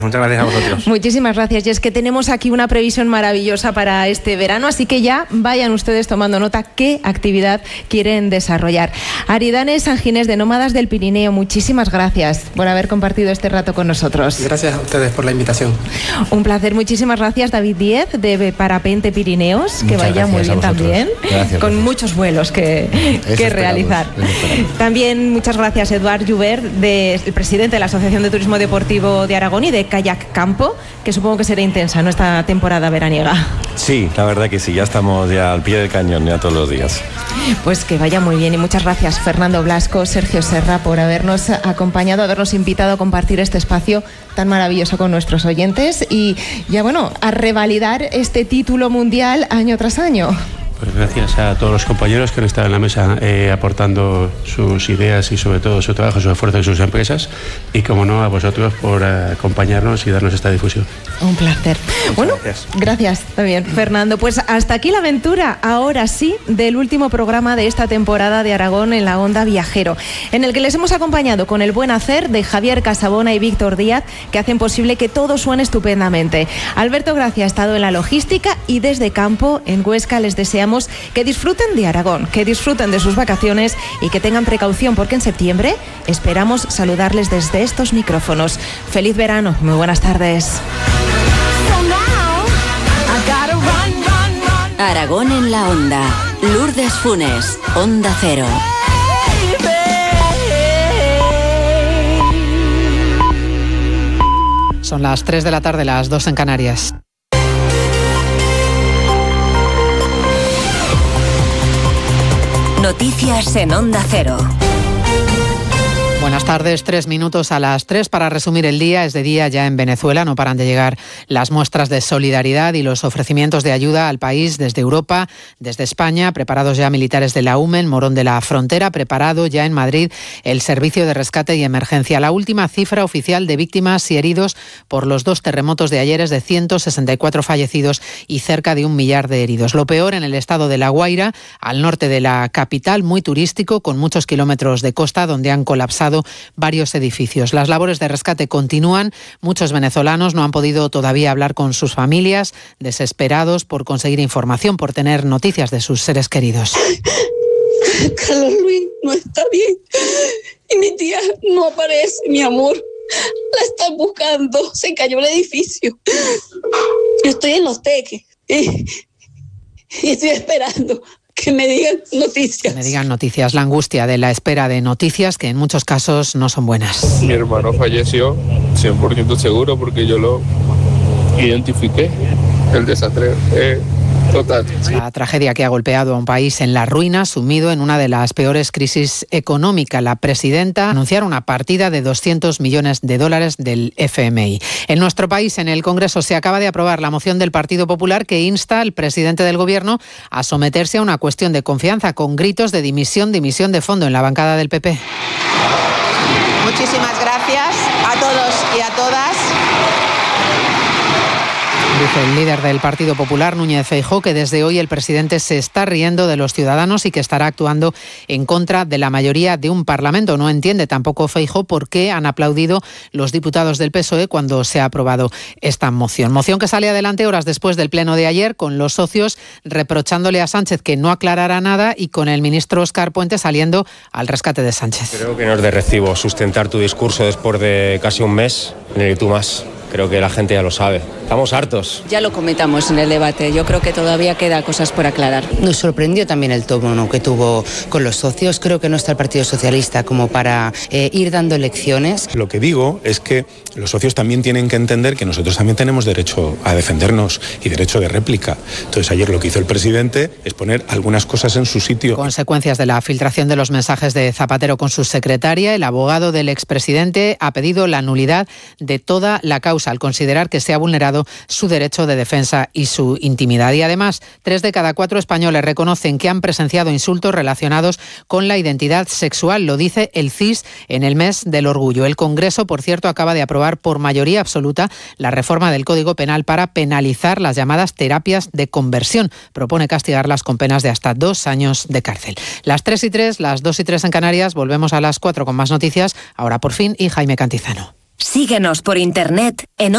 Muchas gracias a vosotros. Muchísimas gracias. Y es que tenemos aquí una previsión maravillosa para este verano, así que ya vayan ustedes tomando nota qué actividad quieren desarrollar. Aridane Sanginés, de Nómadas del Pirineo, muchísimas gracias por haber compartido este rato con nosotros. Gracias a ustedes por la invitación. Un placer. Muchísimas gracias, David Díez, de Parapente Pirineos, que vaya muy bien también, con muchos vuelos que realizar. También muchas gracias, Eduard Joubert, el presidente de la Asociación de Turismo Deportivo de Aragón y de Kayak Campo, que supongo que será intensa, ¿no?, esta temporada veraniega. Sí, la verdad que sí, ya estamos ya al pie del cañón ya todos los días. Pues que vaya muy bien y muchas gracias, Fernando Blasco, Sergio Serra, por habernos acompañado, habernos invitado a compartir este espacio tan maravilloso con nuestros oyentes y ya a revalidar este título mundial año tras año. Pues gracias a todos los compañeros que han estado en la mesa aportando sus ideas y sobre todo su trabajo, su esfuerzo en sus empresas y, como no, a vosotros por acompañarnos y darnos esta difusión. Un placer. Gracias también, Fernando. Pues hasta aquí la aventura, ahora sí, del último programa de esta temporada de Aragón en la Onda Viajero, en el que les hemos acompañado con el buen hacer de Javier Casabona y Víctor Díaz, que hacen posible que todo suene estupendamente. Alberto Gracia ha estado en la logística y desde campo, en Huesca, les deseamos que disfruten de Aragón, que disfruten de sus vacaciones y que tengan precaución, porque en septiembre esperamos saludarles desde estos micrófonos. Feliz verano, muy buenas tardes. Aragón en la Onda. Lourdes Funes, Onda Cero. Son las 3 de la tarde, las 2 en Canarias. Noticias en Onda Cero. Buenas tardes, 3 minutos a las 3 para resumir el día. Es de día ya en Venezuela, no paran de llegar las muestras de solidaridad y los ofrecimientos de ayuda al país desde Europa, desde España, preparados ya militares de la UME, Morón de la Frontera, preparado ya en Madrid el Servicio de Rescate y Emergencia. La última cifra oficial de víctimas y heridos por los 2 terremotos de ayer es de 164 fallecidos y cerca de 1 millar de heridos. Lo peor en el estado de La Guaira, al norte de la capital, muy turístico, con muchos kilómetros de costa donde han colapsado varios edificios. Las labores de rescate continúan. Muchos venezolanos no han podido todavía hablar con sus familias, desesperados por conseguir información, por tener noticias de sus seres queridos. Carlos Luis no está bien y mi tía no aparece, mi amor. La están buscando, se cayó el edificio. Yo estoy en Los Teques y estoy esperando que me digan noticias. Que me digan noticias. La angustia de la espera de noticias, que en muchos casos no son buenas. Mi hermano falleció, 100% seguro, porque yo lo identifiqué. El desastre total. La tragedia que ha golpeado a un país en la ruina, sumido en una de las peores crisis económicas. La presidenta anunciara una partida de $200 millones del FMI. En nuestro país, en el Congreso, se acaba de aprobar la moción del Partido Popular que insta al presidente del Gobierno a someterse a una cuestión de confianza, con gritos de dimisión de fondo en la bancada del PP. Muchísimas gracias a todos y a todas. Dice el líder del Partido Popular, Núñez Feijóo, que desde hoy el presidente se está riendo de los ciudadanos y que estará actuando en contra de la mayoría de un Parlamento. No entiende tampoco Feijóo por qué han aplaudido los diputados del PSOE cuando se ha aprobado esta moción. Moción que sale adelante horas después del pleno de ayer, con los socios reprochándole a Sánchez que no aclarará nada y con el ministro Óscar Puente saliendo al rescate de Sánchez. Creo que no es de recibo sustentar tu discurso después de casi un mes en el y tú más. Creo que la gente ya lo sabe. Estamos hartos. Ya lo comentamos en el debate. Yo creo que todavía queda cosas por aclarar. Nos sorprendió también el tono que tuvo con los socios. Creo que no está el Partido Socialista como para ir dando lecciones. Lo que digo es que los socios también tienen que entender que nosotros también tenemos derecho a defendernos y derecho de réplica. Entonces ayer lo que hizo el presidente es poner algunas cosas en su sitio. Consecuencias de la filtración de los mensajes de Zapatero con su secretaria, el abogado del expresidente ha pedido la nulidad de toda la causa al considerar que se ha vulnerado su derecho de defensa y su intimidad. Y además, 3 de cada 4 españoles reconocen que han presenciado insultos relacionados con la identidad sexual. Lo dice el CIS en el mes del orgullo. El Congreso, por cierto, acaba de aprobar por mayoría absoluta la reforma del Código Penal para penalizar las llamadas terapias de conversión. Propone castigarlas con penas de hasta 2 años de cárcel. Las 3 y 3, las 2 y 3 en Canarias. Volvemos a las 4 con más noticias. Ahora por fin, y Jaime Cantizano. Síguenos por internet en